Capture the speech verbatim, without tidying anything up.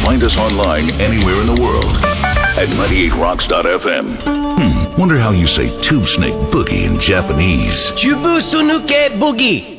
find us online anywhere in the world at ninety-eight rocks dot f m. Hmm, wonder how you say tube snake boogie in Japanese. Chubu Sunuke Boogie.